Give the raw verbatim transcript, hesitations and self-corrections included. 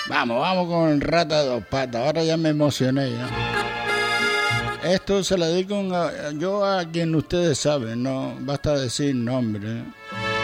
Vamos, vamos con el Rata de dos patas. Ahora ya me emocioné ya. Esto se lo dedico a, yo a quien ustedes saben, no basta decir nombre.